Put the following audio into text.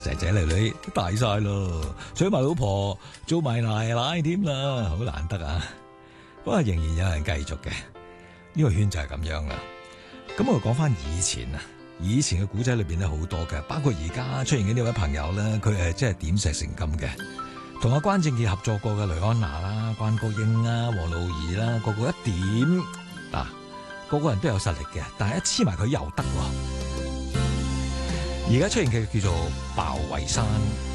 仔仔女女都大晒咯，娶埋老婆，做埋奶奶添啦，好難得啊！不過仍然有人繼續嘅，呢個圈就係咁樣啦。咁我講翻以前啊，以前嘅古仔裏邊咧好多嘅，包括而家出現嘅呢位朋友咧，佢係真係點石成金嘅，同阿關正傑合作過嘅雷安娜啦、關菊英啦、王露儀啦，個個一點嗱，個個人都有實力嘅，但係一黐埋佢又得喎。而家出現嘅叫做鮑維山。